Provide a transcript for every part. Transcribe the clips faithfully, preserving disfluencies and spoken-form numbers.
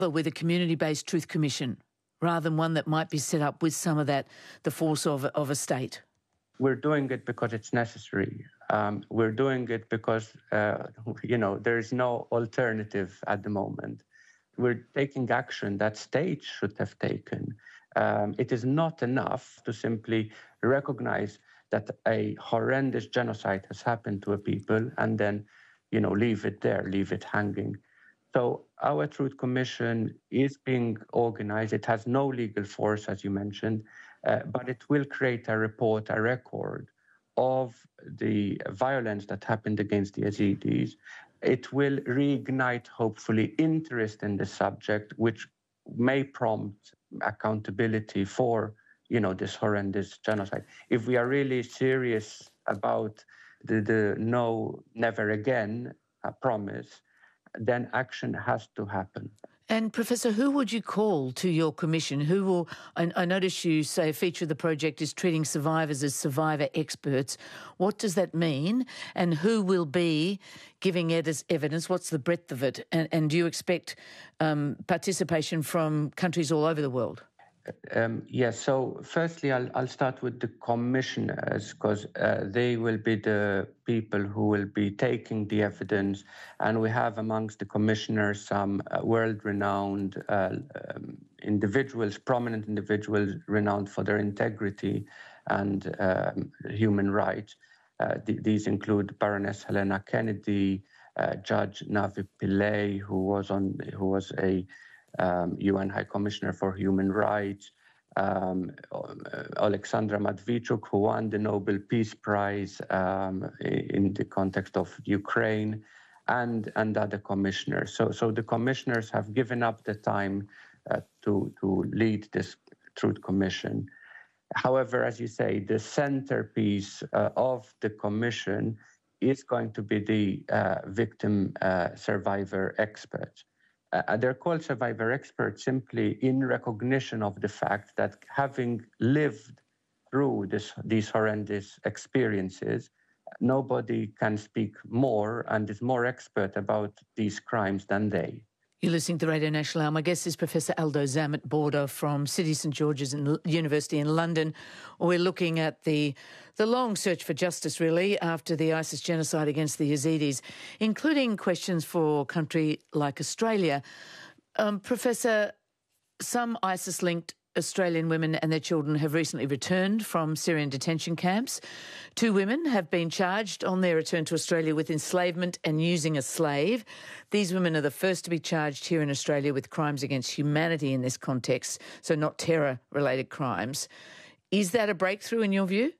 but with a community-based truth commission, rather than one that might be set up with some of that, the force of, of a state? We're doing it because it's necessary. Um, we're doing it because, uh, you know, there is no alternative at the moment. We're taking action that states should have taken. Um, it is not enough to simply recognize that a horrendous genocide has happened to a people and then, you know, leave it there, leave it hanging. So our Truth Commission is being organized. It has no legal force, as you mentioned, uh, but it will create a report, a record of the violence that happened against the Yazidis. It will reignite, hopefully, interest in the subject, which may prompt accountability for, you know, this horrendous genocide. If we are really serious about the, the no, never again uh, promise, then action has to happen. And Professor, who would you call to your commission? Who will, I, I notice you say a feature of the project is treating survivors as survivor experts. What does that mean? And who will be giving it as evidence? What's the breadth of it? And, and do you expect um, participation from countries all over the world? Um, yes, so firstly, I'll, I'll start with the commissioners, because uh, they will be the people who will be taking the evidence. And we have amongst the commissioners some uh, world-renowned uh, um, individuals, prominent individuals renowned for their integrity and um, human rights. Uh, th- these include Baroness Helena Kennedy, uh, Judge Navi Pillay, who was on, who was a Um, U N High Commissioner for Human Rights, um, Alexandra Matvichuk, who won the Nobel Peace Prize um, in the context of Ukraine, and, and other commissioners. So, so the commissioners have given up the time uh, to, to lead this Truth Commission. However, as you say, the centerpiece uh, of the commission is going to be the uh, victim uh, survivor experts. Uh, they're called survivor experts simply in recognition of the fact that having lived through this, these horrendous experiences, nobody can speak more and is more expert about these crimes than they. You're listening to Radio National. My guest is Professor Aldo Zammit-Borda from City St George's University in London. We're looking at the, the long search for justice, really, after the ISIS genocide against the Yazidis, including questions for a country like Australia. Um, Professor, some ISIS-linked Australian women and their children have recently returned from Syrian detention camps. Two women have been charged on their return to Australia with enslavement and using a slave. These women are the first to be charged here in Australia with crimes against humanity in this context, so not terror-related crimes. Is that a breakthrough in your view?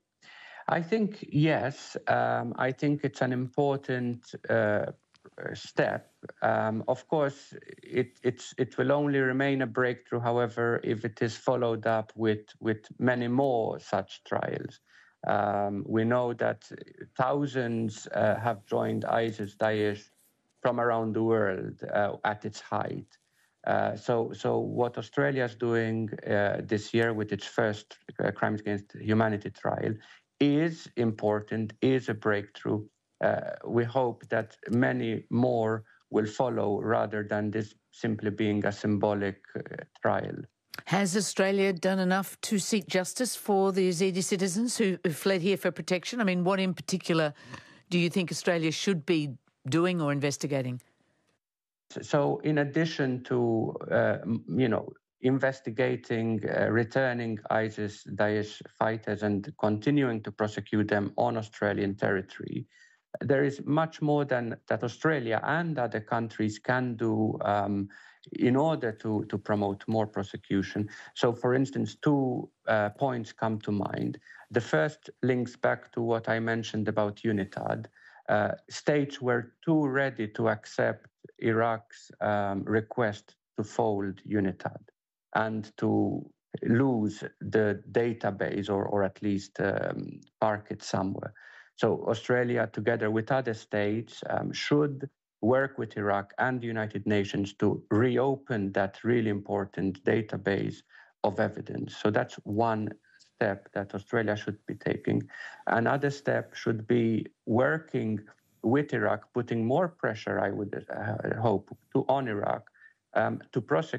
I think yes. Um, I think it's an important uh, step. Um, of course, it, it's, it will only remain a breakthrough, however, if it is followed up with, with many more such trials. Um, we know that thousands uh, have joined ISIS, Daesh from around the world uh, at its height. Uh, so, so what Australia is doing uh, this year with its first uh, Crimes Against Humanity trial is important, is a breakthrough. Uh, we hope that many more will follow rather than this simply being a symbolic uh, trial. Has Australia done enough to seek justice for the Yazidi citizens who, who fled here for protection? I mean, what in particular do you think Australia should be doing or investigating? So in addition to, uh, you know, investigating, uh, returning ISIS, Daesh fighters and continuing to prosecute them on Australian territory, there is much more than that Australia and other countries can do um, in order to, to promote more prosecution. So, for instance, two uh, points come to mind. The first links back to what I mentioned about UNITAD. Uh, states were too ready to accept Iraq's um, request to fold UNITAD and to lose the database or, or at least um, park it somewhere. So Australia, together with other states, um, should work with Iraq and the United Nations to reopen that really important database of evidence. So that's one step that Australia should be taking. Another step should be working with Iraq, putting more pressure, I would uh, hope, to on Iraq um, to prosecute